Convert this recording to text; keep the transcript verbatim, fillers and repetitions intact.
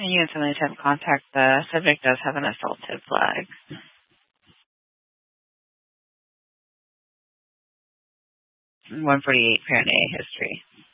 And you instantly attempt contact. The subject does have an assaulted flag. one forty-eight, parent A, history.